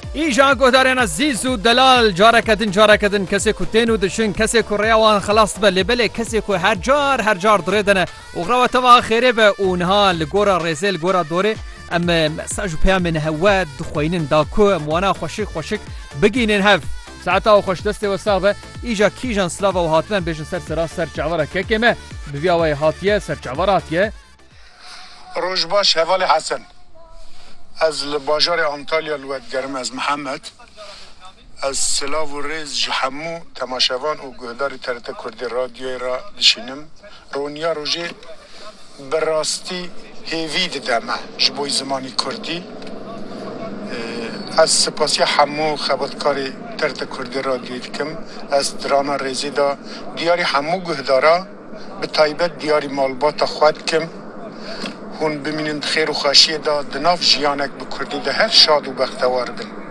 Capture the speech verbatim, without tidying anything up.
ایجا گهدارین عزیز و دلال جارک دن جارک دن کسی کو تینو دشن کسی کو ریوان خلاص به لبله کسی کو هر جار هر جار دردنه و غرا توا خیره به اونها لگورا رزل گورا دوره اما مساج پیام من هواد خوینن داکو موانا خوشک خوشک بگینن هف ساعتا و خوش دسته و صاحبه ایجا کیجان سلاوا و هاتمن بیشن سر سرا سر چعوره که کمه ببیاوی هاتیه سر چعوراتیه روش باش حوال حسن از باجار انطالیا الود گرم از محمد از سلاو و ریز جحمو تماشاوان و گهدار ترت کردی رادیوی را دشینم رونیا روژه براستی هیوید دمه جبوی زمانی کردی از سپاسی همو خبرکاری ترت کردی رادیوی کم از درانا ریزی دا دیاری همو گهدارا به تایبت دیاری مالبات خود کم هون ببینند خیر و خوشی دا دناف جیانک بکردی ده هر شاد و بختوار بن